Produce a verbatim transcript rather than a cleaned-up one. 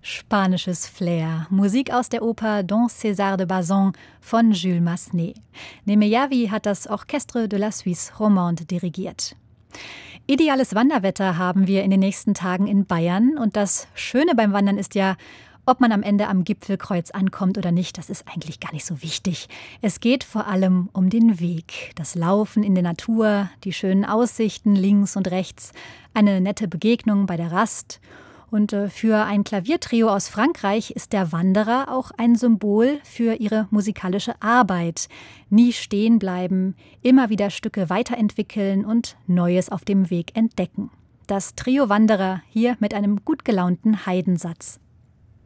Spanisches Flair. Musik aus der Oper Don César de Bazan von Jules Massenet. Nemeyavi hat das Orchestre de la Suisse Romande dirigiert. Ideales Wanderwetter haben wir in den nächsten Tagen in Bayern. Und das Schöne beim Wandern ist ja, ob man am Ende am Gipfelkreuz ankommt oder nicht, das ist eigentlich gar nicht so wichtig. Es geht vor allem um den Weg, das Laufen in der Natur, die schönen Aussichten links und rechts, eine nette Begegnung bei der Rast. Und für ein Klaviertrio aus Frankreich ist der Wanderer auch ein Symbol für ihre musikalische Arbeit. Nie stehen bleiben, immer wieder Stücke weiterentwickeln und Neues auf dem Weg entdecken. Das Trio Wanderer hier mit einem gut gelaunten Haydn-Satz.